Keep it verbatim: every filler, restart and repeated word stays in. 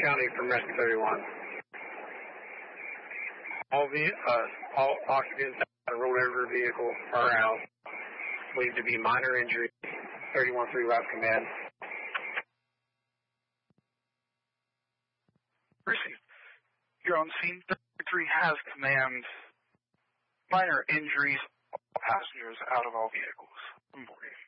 County from Rescue thirty-one. All, the, uh, all occupants of the rollover vehicle are out. Believed to be minor injuries. thirty-one three left command. Received. You're on scene. thirty-three has command. Minor injuries. All passengers out of all vehicles. Reporting.